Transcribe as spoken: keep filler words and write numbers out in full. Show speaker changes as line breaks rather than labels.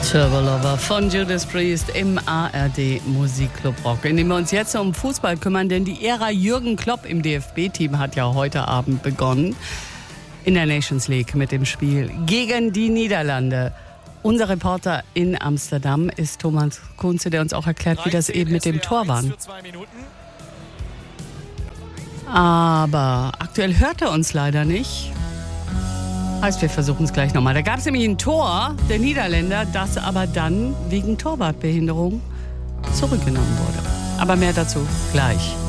Turbo Lover von Judas Priest im A R D Musikclub Rock, in dem wir uns jetzt um Fußball kümmern, denn die Ära Jürgen Klopp im D F B-Team hat ja heute Abend begonnen in der Nations League mit dem Spiel gegen die Niederlande. Unser Reporter in Amsterdam ist Thomas Kunze, der uns auch erklärt, wie das eben mit dem Tor war. Aber aktuell hört er uns leider nicht. Heißt, wir versuchen es gleich nochmal. Da gab es nämlich ein Tor der Niederländer, das aber dann wegen Torwartbehinderung zurückgenommen wurde. Aber mehr dazu gleich.